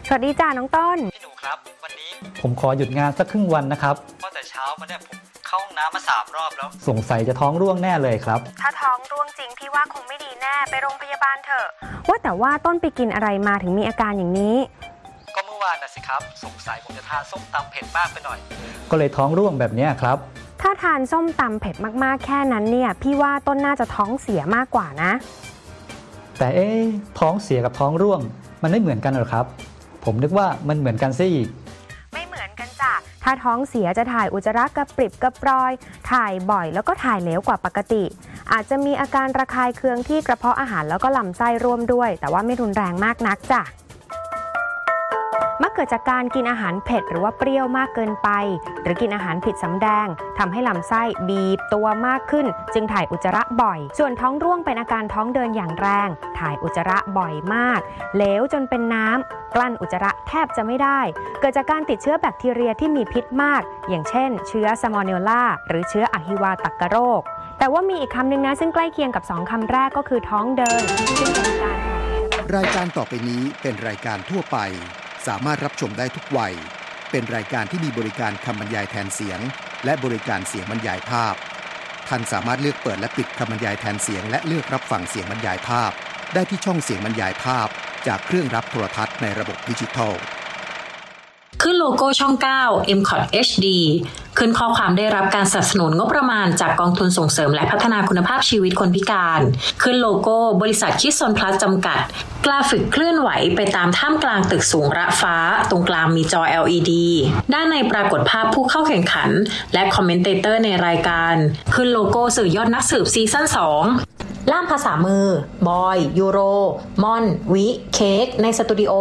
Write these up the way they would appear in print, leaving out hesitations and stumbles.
สวัสดีจ้าน้องต้นพี่หนูครับวันนี้ผมขอหยุดงานสักครึ่งวันนะครับเพราะแต่เช้ามาเนี่ยผมเข้าห้องน้ำมา3 รอบแล้วสงสัยจะท้องร่วงแน่เลยครับถ้าท้องร่วงจริงพี่ว่าคงไม่ดีแน่ไปโรงพยาบาลเถอะว่าแต่ว่าต้นไปกินอะไรมาถึงมีอาการอย่างนี้ก็เมื่อวานน่ะสิครับสงสัยผมจะทานส้มตำเผ็ดมากไปหน่อยก็เลยท้องร่วงแบบนี้ครับถ้าทานส้มตำเผ็ดมากๆแค่นั้นเนี่ยพี่ว่าต้นน่าจะท้องเสียมากกว่านะแต่ท้องเสียกับท้องร่วงมันไม่เหมือนกันหรอครับผมนึกว่ามันเหมือนกันซะอีกไม่เหมือนกันจ้ะถ้าท้องเสียจะถ่ายอุจจาระกระปริบกระปรอยถ่ายบ่อยแล้วก็ถ่ายเหลวกว่าปกติอาจจะมีอาการระคายเคืองที่กระเพาะอาหารแล้วก็ลำไส้ร่วมด้วยแต่ว่าไม่รุนแรงมากนักจ้ะมักเกิดจากการกินอาหารเผ็ดหรือว่าเปรี้ยวมากเกินไปหรือกินอาหารผิดสำแดงทำให้ลำไส้บีบตัวมากขึ้นจึงถ่ายอุจจาระบ่อยส่วนท้องร่วงเป็นอาการท้องเดินอย่างแรงถ่ายอุจจาระบ่อยมากเหลวจนเป็นน้ำกลั้นอุจจาระแทบจะไม่ได้เกิดจากการติดเชื้อแบคทีเรียที่มีพิษมากอย่างเช่นเชื้อซาโมเนลลาหรือเชื้ออะฮิวาตักโรคแต่ว่ามีอีกคำหนึ่งนะซึ่งใกล้เคียงกับ2 คำแรกก็คือท้องเดินซึ่งเป็นการรายการต่อไปนี้เป็นรายการทั่วไปสามารถรับชมได้ทุกวัยเป็นรายการที่มีบริการคำบรรยายแทนเสียงและบริการเสียงบรรยายภาพท่านสามารถเลือกเปิดและปิดคำบรรยายแทนเสียงและเลือกรับฟังเสียงบรรยายภาพได้ที่ช่องเสียงบรรยายภาพจากเครื่องรับโทรทัศน์ในระบบดิจิทัลขึ้นโลโก้ช่อง 9 MCOT HD ขึ้นข้อความได้รับการสนับสนุนงบประมาณจากกองทุนส่งเสริมและพัฒนาคุณภาพชีวิตคนพิการขึ้นโลโก้บริษัทคิดโซนพลัสจำกัดกราฟิกเคลื่อนไหวไปตามท่ามกลางตึกสูงระฟ้าตรงกลางมีจอ LED ด้านในปรากฏภาพผู้เข้าแข่งขันและคอมเมนเตเตอร์ในรายการขึ้นโลโก้สื่อยอดนักสืบซีซั่น 2ล่ามภาษามือบอยยูโรม่อนวิเค้กในสตูดิโอ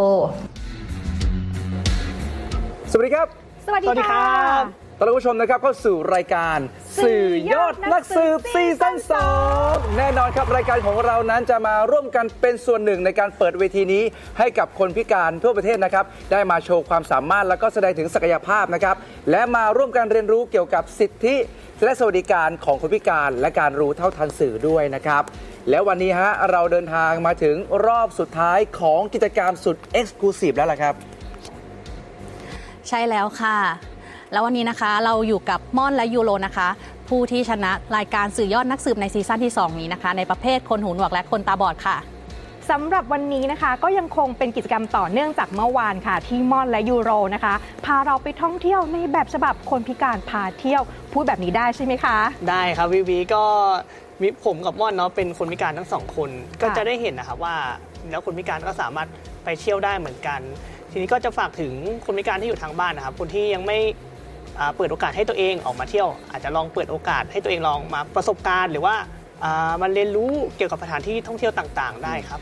สวัสดีครับสวัสดีครับต้อนรับผู้ชมนะครับเข้าสู่รายการสื่อยอดนักสืบซีซั่น 2แน่นอนครับรายการของเรานั้นจะมาร่วมกันเป็นส่วนหนึ่งในการเปิดเวทีนี้ให้กับคนพิการทั่วประเทศนะครับได้มาโชว์ความสามารถแล้วก็แสดงถึงศักยภาพนะครับและมาร่วมกันเรียนรู้เกี่ยวกับสิทธิและสวัสดิการของคนพิการและการรู้เท่าทันสื่อด้วยนะครับแล้ววันนี้เราเดินทางมาถึงรอบสุดท้ายของกิจกรรมสุดเอ็กซ์คลูซีฟแล้วล่ะครับใช่แล้วค่ะแล้ววันนี้นะคะเราอยู่กับม่อนและยูโรนะคะผู้ที่ชนะรายการสื่อยอดนักสืบในซีซั่นที่2นี้นะคะในประเภทคนหูหนวกและคนตาบอดค่ะสำหรับวันนี้นะคะก็ยังคงเป็นกิจกรรมต่อเนื่องจากเมื่อวานค่ะที่ม่อนและยูโรนะคะพาเราไปท่องเที่ยวในแบบฉบับคนพิการพาเที่ยวพูดแบบนี้ได้ใช่ไหมคะได้ครับวีก็มีผมกับม่อนเนาะเป็นคนพิการทั้ง2 คนก็จะได้เห็นนะครับว่าแล้วคนพิการก็สามารถไปเที่ยวได้เหมือนกันทีนี้ก็จะฝากถึงคนพิการที่อยู่ทางบ้านนะครับคนที่ยังไม่เปิดโอกาสให้ตัวเองออกมาเที่ยวอาจจะลองเปิดโอกาสให้ตัวเองลองมาประสบการณ์หรือว่ามาเรียนรู้เกี่ยวกับสถานที่ท่องเที่ยวต่างๆได้ครับ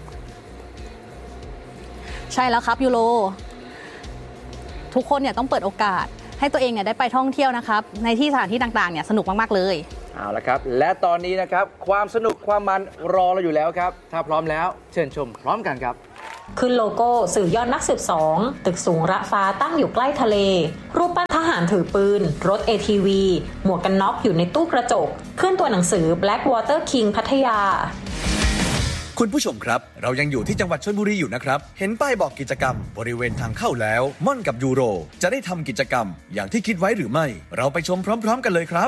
ใช่แล้วครับยูโรทุกคนเนี่ยต้องเปิดโอกาสให้ตัวเองเนี่ยได้ไปท่องเที่ยวนะครับในที่สถานที่ต่างๆเนี่ยสนุกมากๆเลยเอาละครับและตอนนี้นะครับความสนุกความมันรอเราอยู่แล้วครับถ้าพร้อมแล้วเชิญชมพร้อมกันครับขึ้นโลโก้สื่อยอดนักสืบ2ตึกสูงระฟ้าตั้งอยู่ใกล้ทะเลรูปปั้นทหารถือปืนรถ ATV หมวกกันน็อกอยู่ในตู้กระจกขึ้นตัวหนังสือ Blackwater King พัทยาคุณผู้ชมครับเรายังอยู่ที่จังหวัดชลบุรีอยู่นะครับเห็นป้ายบอกกิจกรรมบริเวณทางเข้าแล้วม่อนกับยูโรจะได้ทำกิจกรรมอย่างที่คิดไว้หรือไม่เราไปชมพร้อมๆกันเลยครับ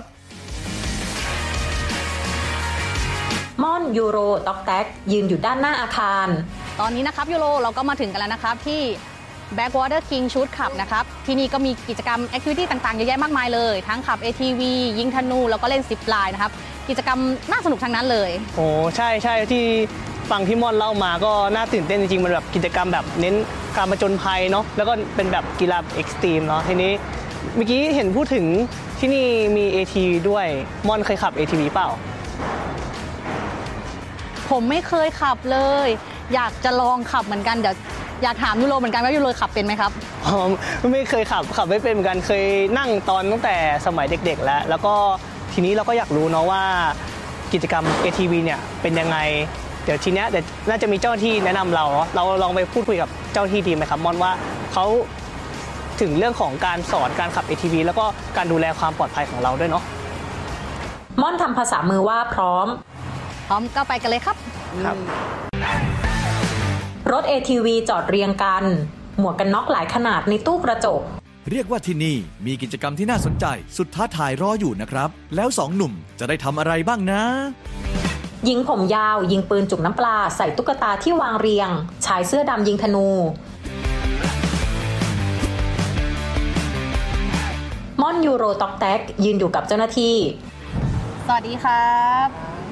ม่อนยูโรต๊อกแท็กยืนอยู่ด้านหน้าอาคารตอนนี้นะครับยูโรเราก็มาถึงกันแล้วนะครับที่ Blackwater King Shoot Club นะครับที่นี่ก็มีกิจกรรมแอคทิวิตี้ต่างๆเยอะแยะมากมายเลยทั้งขับ ATV ยิงธนูแล้วก็เล่นซิปไลน์นะครับกิจกรรมน่าสนุกทั้งนั้นเลยโอ้ใช่ที่ฟังพี่ม่อนเล่ามาก็น่าตื่นเต้นจริงๆมันแบบกิจกรรมแบบเน้นการผจญภัยเนาะแล้วก็เป็นแบบกีฬาเอ็กซ์ตรีมเนาะทีนี้เมื่อกี้เห็นพูดถึงที่นี่มี ATV ด้วยม่อนเคยขับ ATV เปล่าผมไม่เคยขับเลยอยากจะลองขับเหมือนกันเดี๋ยวอยากถามยูโรเหมือนกันว่ายูโรขับเป็นไหมครับไม่เคยขับไม่เป็นเหมือนกันเคยนั่งตอนตั้งแต่สมัยเด็กๆแล้วก็ทีนี้เราก็อยากรู้เนาะว่ากิจกรรม ATV เนี่ยเป็นยังไงเดี๋ยวทีเนี้ยน่าจะมีเจ้าหน้าที่แนะนำเราลองไปพูดคุยกับเจ้าหน้าที่ดีไหมครับม่อนว่าเขาถึงเรื่องของการสอนการขับ ATV แล้วก็การดูแลความปลอดภัยของเราด้วยเนาะม่อนทำภาษามือว่าพร้อมก็ไปกันเลยครับรถ ATV จอดเรียงกันหมวกกันน็อกหลายขนาดในตู้กระจกเรียกว่าที่นี่มีกิจกรรมที่น่าสนใจสุดท้าทายรออยู่นะครับแล้วสองหนุ่มจะได้ทำอะไรบ้างนะหญิงผมยาวยิงปืนจุกน้ำปลาใส่ตุ๊กตาที่วางเรียงชายเสื้อดำยิงธนูม่อนยูโรต็อกแท็กยืนอยู่กับเจ้าหน้าที่สวัสดีครับ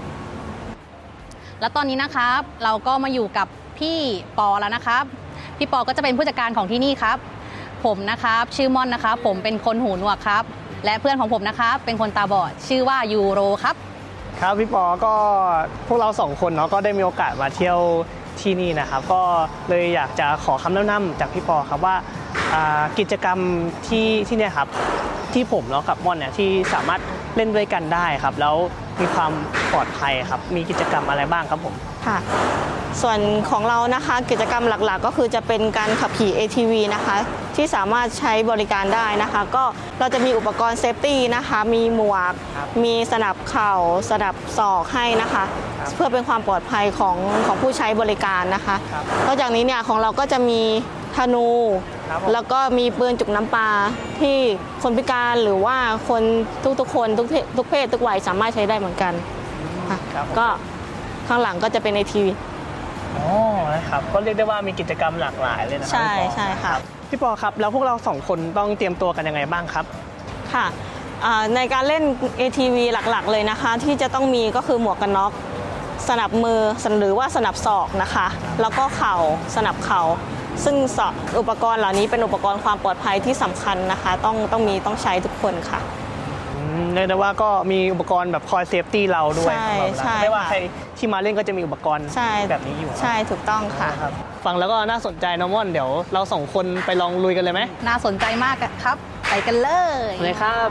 และตอนนี้นะครับเราก็มาอยู่กับพี่ปอแล้วนะครับพี่ปอก็จะเป็นผู้จัดการของที่นี่ครับผมนะครับชื่อม่อนนะครับผมเป็นคนหูหนวกครับและเพื่อนของผมนะครับเป็นคนตาบอดชื่อว่ายูโรครับครับพี่ปอก็พวกเรา2คนเนาะก็ได้มีโอกาสมาเที่ยวที่นี่นะครับก็เลยอยากจะขอคำแนะนำจากพี่ปอครับว่ากิจกรรมที่เนี่ยครับที่ผมเนาะกับม่อนเนี่ยที่สามารถเล่นด้วยกันได้ครับแล้วมีความปลอดภัยครับมีกิจกรรมอะไรบ้างครับผมค่ะส่วนของเรานะคะกิจกรรมหลักๆก็คือจะเป็นการขับขี่ ATV นะคะที่สามารถใช้บริการได้นะคะก็เราจะมีอุปกรณ์เซฟตี้นะคะมีหมวกมีสนับเข่าสนับศอกให้นะคะเพื่อเป็นความปลอดภัยของผู้ใช้บริการนะคะนอกจากนี้เนี่ยของเราก็จะมีธนูแล้วก็มีปืนจุกน้ำปลาที่คนพิการหรือว่าคนทุกคนทุกเพศทุกวัยสามารถใช้ได้เหมือนกันก็ข้างหลังก็จะเป็น ATV อ๋อนะครับก็เรียกได้ว่ามีกิจกรรมหลากหลายเลยนะใช่ใช่ค่ะพี่ปอครับแล้วพวกเรา2คนต้องเตรียมตัวกันยังไงบ้างครับค่ะในการเล่น ATV หลักๆเลยนะคะที่จะต้องมีก็คือหมวกกันน็อกสนับมือหรือว่าสนับศอกนะคะแล้วก็เข่าสนับเข่าซึ่งอุปกรณ์เหล่านี้เป็นอุปกรณ์ความปลอดภัยที่สำคัญนะคะต้องใช้ทุกคนค่ะเรียกได้ว่าก็มีอุปกรณ์แบบคอยเซฟตี้เราด้วยไม่ว่าใครที่มาเล่นก็จะมีอุปกรณ์แบบนี้อยู่ใช่ถูกต้องค่ะฟังแล้วก็น่าสนใจน้องม่อนเดี๋ยวเรา2คนไปลองลุยกันเลยไหมน่าสนใจมากครับไปกันเลยครับ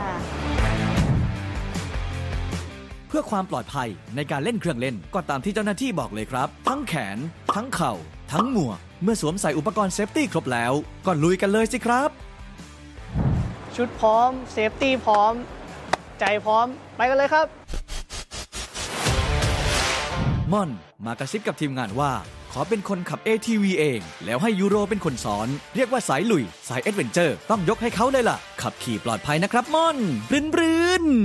เพื่อความปลอดภัยในการเล่นเครื่องเล่นก็ตามที่เจ้าหน้าที่บอกเลยครับทั้งแขนทั้งเข่าทั้งหมวกเมื่อสวมใส่อุปกรณ์เซฟตี้ครบแล้วก็ลุยกันเลยสิครับชุดพร้อมเซฟตี้พร้อมใจพร้อมไปกันเลยครับม่อนมากระซิบกับทีมงานว่าขอเป็นคนขับ ATV เองแล้วให้ยูโรเป็นคนสอนเรียกว่าสายลุยสายแอดเวนเจอร์ต้องยกให้เขาเลยล่ะขับขี่ปลอดภัยนะครับม่อนรื่น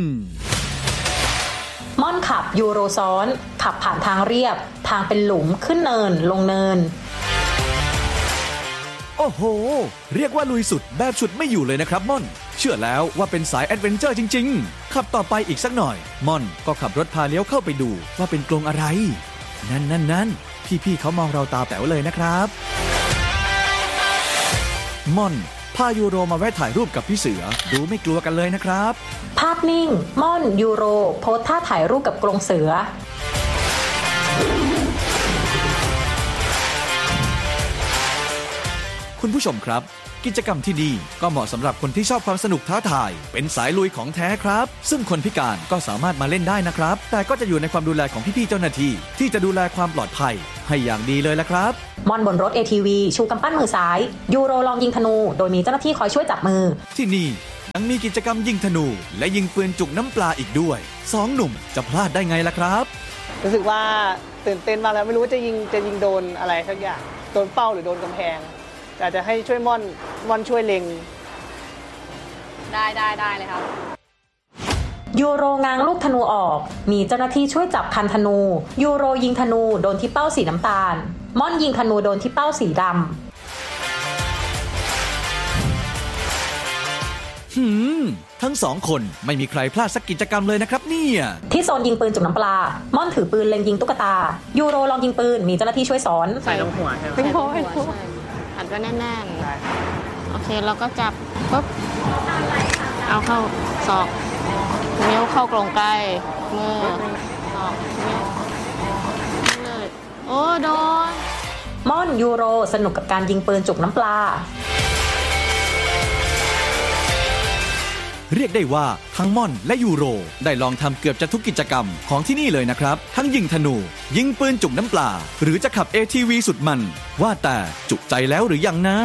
ม่อนขับยูโรซ้อนขับผ่านทางเรียบทางเป็นหลุมขึ้นเนินลงเนินโอ้โหเรียกว่าลุยสุดแบบฉุดไม่อยู่เลยนะครับม่อนเชื่อแล้วว่าเป็นสายแอดเวนเจอร์จริงๆขับต่อไปอีกสักหน่อยม่อนก็ขับรถพาเลี้ยวเข้าไปดูว่าเป็นกรงอะไรนั่นพี่ๆเขามองเราตาแป๋วเลยนะครับม่อนพายูโรมาแวะถ่ายรูปกับพี่เสือดูไม่กลัวกันเลยนะครับภาพนิ่งม่อนยูโรโพสท่าถ่ายรูปกับกรงเสือคุณผู้ชมครับกิจกรรมที่ดีก็เหมาะสำหรับคนที่ชอบความสนุกท้าทายเป็นสายลุยของแท้ครับซึ่งคนพิการก็สามารถมาเล่นได้นะครับแต่ก็จะอยู่ในความดูแลของพี่ๆเจ้าหน้าที่ที่จะดูแลความปลอดภัยให้อย่างดีเลยละครับม่อนบนรถ ATV ชูกำปั้นมือซ้ายยูโรลองยิงธนูโดยมีเจ้าหน้าที่คอยช่วยจับมือที่นี่ยังมีกิจกรรมยิงธนูและยิงปืนจุกน้ำปลาอีกด้วย2หนุ่มจะพลาดได้ไงล่ะครับรู้สึกว่าตื่นเต้นมากแล้วไม่รู้ว่าจะยิงโดนอะไรสักอย่างโดนเป้าหรือโดนกำแพงอาจจะให้ช่วยม่อนช่วยเล็งได้เลยครับยูโรง้างลูกธนูออกมีเจ้าหน้าที่ช่วยจับคันธนูยูโรยิงธนูโดนที่เป้าสีน้ำตาลม่อนยิงธนูโดนที่เป้าสีดำทั้ง2คนไม่มีใครพลาดสักกิจกรรมเลยนะครับเนี่ยที่โซนยิงปืนจุกน้ำปลาม่อนถือปืนเล็งยิงตุ๊กตายูโรลองยิงปืนมีเจ้าหน้าที่ช่วยสอนใส่ลงหัวใช่ไหมเป็นหัวหันก็แน่นๆโอเคเราก็จับปุ๊บเอาเข้าศอกนิ้วเข้ากรงใกล้มือศอกนิ้วเลยโอ้โดนม่อนยูโรสนุกกับการยิงปืนจุกน้ำปลาเรียกได้ว่าทั้งม่อนและยูโรได้ลองทำเกือบจะทุกกิจกรรมของที่นี่เลยนะครับทั้งยิงธนูยิงปืนจุกน้ำปลาหรือจะขับ ATV สุดมันว่าแต่จุใจแล้วหรือยังนะ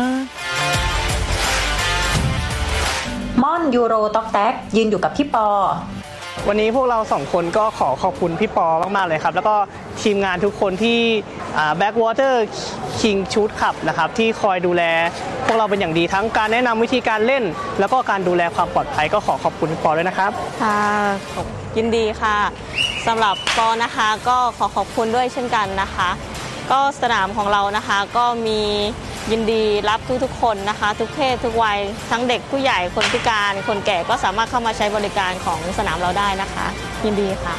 ม่อนยูโรต็อกแท็กยืนอยู่กับพี่ปอวันนี้พวกเรา2คนก็ขอบคุณพี่ปอมากๆเลยครับแล้วก็ทีมงานทุกคนที่ Backwater King Shoot Club นะครับที่คอยดูแลพวกเราเป็นอย่างดีทั้งการแนะนำวิธีการเล่นแล้วก็การดูแลความปลอดภัยก็ขอบคุณปอด้วยนะครับค่ะยินดีค่ะสำหรับปอนะคะก็ขอบคุณด้วยเช่นกันนะคะก็สนามของเรานะคะก็มียินดีรับทุกคนนะคะทุกเพศทุกวัยทั้งเด็กผู้ใหญ่คนพิการคนแก่ก็สามารถเข้ามาใช้บริการของสนามเราได้นะคะยินดีค่ะ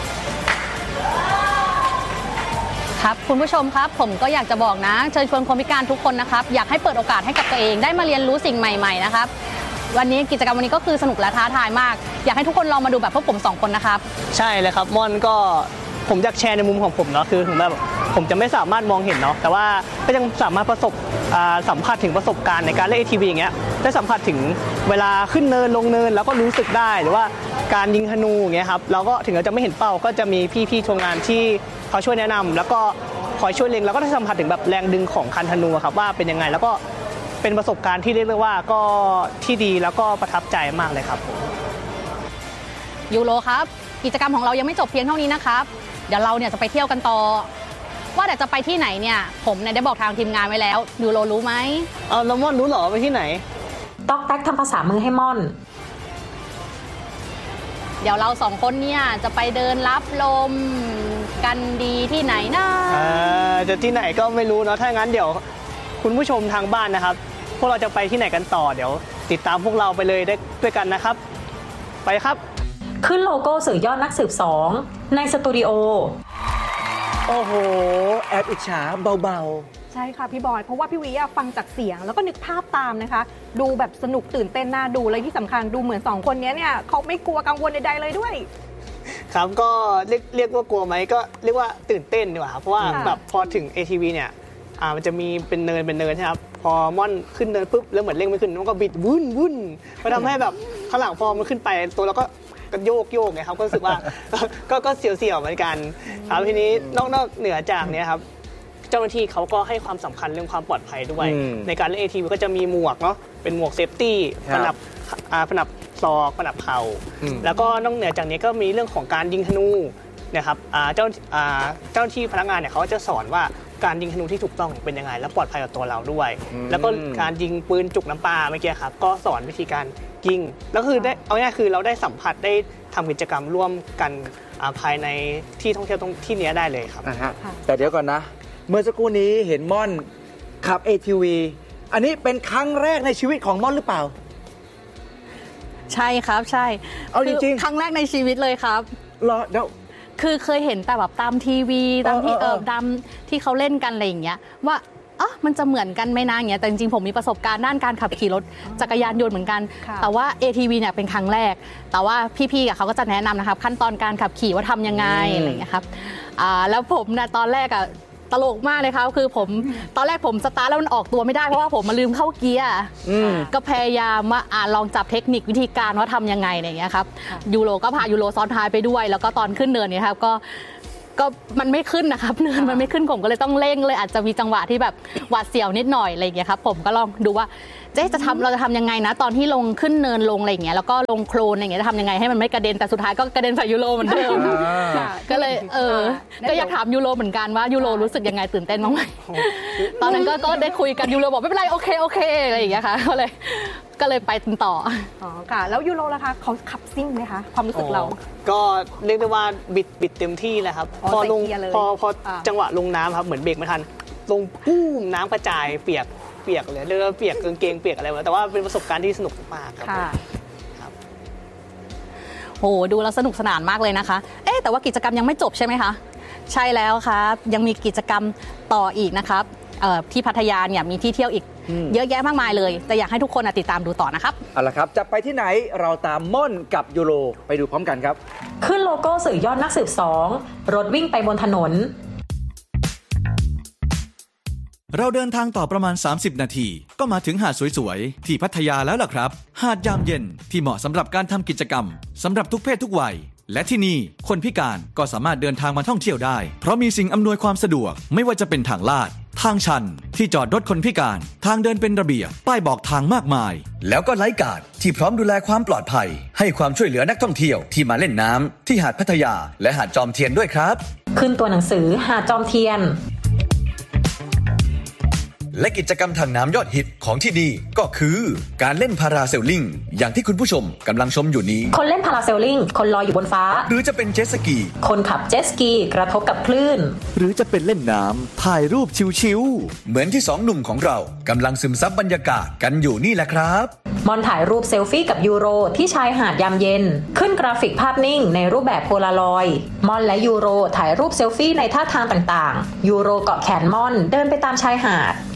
ครับคุณผู้ชมครับผมก็อยากจะบอกนะเชิญชวนคนพิการทุกคนนะครับอยากให้เปิดโอกาสให้กับตัวเองได้มาเรียนรู้สิ่งใหม่ๆนะครับวันนี้กิจกรรมวันนี้ก็คือสนุกและท้าทายมากอยากให้ทุกคนลองมาดูแบบพวกผม2คนนะครับใช่เลยครับม่อนก็ผมอยากแชร์ในมุมของผมเนาะคือถึงแบบผมจะไม่สามารถมองเห็นเนาะแต่ว่าก็ยังสามารถสัมผัสถึงประสบการณ์ในการเล่น ATV อย่างเงี้ยได้สัมผัสถึงเวลาขึ้นเนินลงเนินแล้วก็รู้สึกได้หรือว่าการยิงธนูอย่างเงี้ยครับเราก็ถึงเราจะไม่เห็นเป้าก็จะมีพี่ๆทีมงานที่เขาช่วยแนะนำแล้วก็คอยช่วยเล็งแล้วก็ได้สัมผัสถึงแบบแรงดึงของคันธนูครับว่าเป็นยังไงแล้วก็เป็นประสบการณ์ที่เรียกได้ว่าก็ที่ดีแล้วก็ประทับใจมากเลยครับยูโรครับกิจกรรมของเรายังไม่จบเพียงเท่านี้นะครับเดี๋ยวเราเนี่ยจะไปเที่ยวกันต่อว่าแต่จะไปที่ไหนเนี่ยผมเนี่ยได้บอกทางทีมงานไว้แล้วยูโรรู้ไหมแล้วม่อนรู้เหรอไปที่ไหนตอกแตกทำภาษามือให้ม่อนเดี๋ยวเรา2คนเนี่ยจะไปเดินรับลมกันดีที่ไหนนะจะที่ไหนก็ไม่รู้เนาะถ้างั้นเดี๋ยวคุณผู้ชมทางบ้านนะครับพวกเราจะไปที่ไหนกันต่อเดี๋ยวติดตามพวกเราไปเลยได้ด้วยกันนะครับไปครับขึ้นโลโก้สื่อยอดนักสืบ2ในสตูดิโอโอ้โหแอบอิจฉาเบาๆใช่ค่ะพี่บอยเพราะว่าพี่วิฟังจากเสียงแล้วก็นึกภาพตามนะคะดูแบบสนุกตื่นเต้นน่าดูและที่สำคัญดูเหมือน2คนนี้เนี่ยเขาไม่กลัวกังวลใดๆเลยด้วยครับก็เรียกว่ากลัวไหมก็เรียกว่าตื่นเต้นดีกว่าเพราะว่าแบบพอถึง ATV เนี่ยมันจะมีเป็นเนินใช่ครับพอม่อนขึ้นเนินปุ๊บแล้วเหมือนเร่งไม่ขึ้นมันก็บิดวุ่นก็ทำให้แบบข้างหลังพอมันขึ้นไปตัวเราก็โยกไงครับก็รู้สึกว่าก็เสียวๆเหมือนกันครับทีนี้นอกเหนือจากนี้ครับเจ้าหน้าที่เขาก็ให้ความสำคัญเรื่องความปลอดภัยด้วยในการเล่น ATV ก็จะมีหมวกเนาะเป็นหมวกเซฟตี้ผนับศอกผนับเข่าแล้วก็นอกเหนือจากนี้ก็มีเรื่องของการยิงธนูนะครับเจ้าหน้าที่พนักงานเนี่ยเขาจะสอนว่าการยิงธนูที่ถูกต้องเป็นยังไงและปลอดภัยกับตัวเราด้วยแล้วก็การยิงปืนจุกน้ำปลาเมื่อกี้ครับก็สอนวิธีการยิงแล้วคือได้เอาง่ายคือเราได้สัมผัสได้ทำกิจกรรมร่วมกันภายในที่ท่องเที่ยวที่นี้ได้เลยครับแต่เดี๋ยวก่อนนะเมื่อสักครู่นี้เห็นม่อนขับ ATV อันนี้เป็นครั้งแรกในชีวิตของม่อนหรือเปล่าใช่ครับใช่เอาจริงๆครั้งแรกในชีวิตเลยครับรอเดี๋ยวคือเคยเห็นแต่แบบตามทีวีตามที่เขาเล่นกันอะไรอย่างเงี้ยว่ามันจะเหมือนกันไหมนะอย่างเงี้ยแต่จริงๆผมมีประสบการณ์ด้านการขับขี่รถจักรยานยนต์เหมือนกันแต่ว่า ATV เนี่ยเป็นครั้งแรกแต่ว่าพี่ๆเขาก็จะแนะนำนะครับขั้นตอนการขับขี่ว่าทำยังไงอะไรอย่างเงี้ยครับแล้วผมเนี่ยตอนแรกตลกมากเลยครับคือผมตอนแรกผมสตาร์ทแล้วมันออกตัวไม่ได้เพราะว่าผมมาลืมเข้าเกียร์ก็พยายามว่าลองจับเทคนิควิธีการว่าทำยังไงอย่างเงี้ยครับยูโรก็พายูโรซ้อนท้ายไปด้วยแล้วก็ตอนขึ้นเนินเนี่ยครับก็มันไม่ขึ้นนะครับเนินมันไม่ขึ้นผมก็เลยต้องเร่งเลยอาจจะมีจังหวะที่แบบหวาดเสียวนิดหน่อยอะไรอย่างเงี้ยครับผมก็ลองดูว่าเราจะทำยังไงนะตอนที่ลงขึ้นเนินลงอะไรอย่างเงี้ยแล้วก็ลงโคลนอย่างเงี้ยจะทำยังไงให้มันไม่กระเด็นแต่สุดท้ายก็กระเด็นใส่ยูโรเหมือนเดิมก็เลยก็อยากถามยูโรเหมือนกันว่ายูโรรู้สึกยังไงตื่นเต้นบ้างไหมตอนนั้นก็ได้คุยกันยูโรบอกไม่เป็นไรโอเคอะไรอย่างเงี้ยค่ะก็เลยไปต่อค่ะแล้วยูโรล่ะคะเขาขับซิ่งไหมคะความรู้สึกเราก็เรียกได้ว่าบิดเต็มที่เลยครับพอลงพอจังหวะลงน้ำครับเหมือนเบรกไม่ทันลงปุ้มน้ำกระจายเปียกเลยเรียกว่าเปียกกางเกงเปียกอะไรวะแต่ว่าเป็นประสบการณ์ที่สนุกมากครับโหดูแล้วสนุกสนานมากเลยนะคะแต่ว่ากิจกรรมยังไม่จบใช่ไหมคะใช่แล้วครับยังมีกิจกรรมต่ออีกนะครับที่พัทยาเนี่ยมีที่เที่ยวอีกเยอะแยะมากมายเลยแต่อยากให้ทุกคนติดตามดูต่อนะครับเอาล่ะครับจะไปที่ไหนเราตามม่อนกับยูโรไปดูพร้อมกันครับขึ้นโลโก้สื่อยอดนักสืบ2รถวิ่งไปบนถนนเราเดินทางต่อประมาณ30นาทีก็มาถึงหาดสวยๆที่พัทยาแล้วล่ะครับหาดยามเย็นที่เหมาะสำหรับการทำกิจกรรมสำหรับทุกเพศทุกวัยและที่นี่คนพิการก็สามารถเดินทางมาท่องเที่ยวได้เพราะมีสิ่งอำนวยความสะดวกไม่ว่าจะเป็นทางลาดทางชันที่จอดรถคนพิการทางเดินเป็นระเบียบป้ายบอกทางมากมายแล้วก็ไลฟ์การ์ดที่พร้อมดูแลความปลอดภัยให้ความช่วยเหลือนักท่องเที่ยวที่มาเล่นน้ำที่หาดพัทยาและหาดจอมเทียนด้วยครับขึ้นตัวหนังสือหาดจอมเทียนและกิจกรรมทางน้ำยอดฮิตของที่นี่ก็คือการเล่นพาราเซลลิงอย่างที่คุณผู้ชมกำลังชมอยู่นี้คนเล่นพาราเซลลิงคนลอยอยู่บนฟ้าหรือจะเป็นเจ็ตสกีคนขับเจ็ตสกีกระทบกับคลื่นหรือจะเป็นเล่นน้ำถ่ายรูปชิวๆเหมือนที่2หนุ่มของเรากำลังซึมซับบรรยากาศกันอยู่นี่แหละครับมอนถ่ายรูปเซลฟี่กับยูโรที่ชายหาดยามเย็นขึ้นกราฟิกภาพนิ่งในรูปแบบโพลารอยด์มอนและยูโรถ่ายรูปเซลฟี่ในท่าทางต่างๆยูโรเกาะแขนมอนเดินไปตามชายหาด